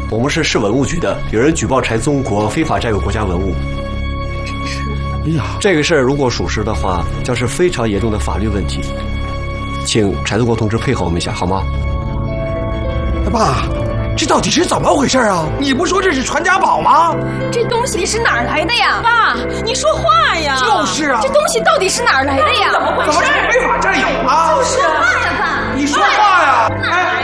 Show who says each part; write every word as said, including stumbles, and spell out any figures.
Speaker 1: 我们是市文物局的，有人举报柴宗国非法占有国家文物。
Speaker 2: 真是，哎呀，
Speaker 1: 这个事儿如果属实的话，将是非常严重的法律问题，请柴宗国同志配合我们一下，好吗？
Speaker 2: 哎爸，这到底是怎么回事啊？你不说这是传家宝吗？
Speaker 3: 这东西是哪儿来的呀？爸，你说话呀！
Speaker 2: 就是啊，
Speaker 3: 这东西到底是哪儿来的呀？
Speaker 2: 怎么回事？怎么是非法占有啊？
Speaker 3: 说话呀，爸！
Speaker 2: 你说话呀！哎。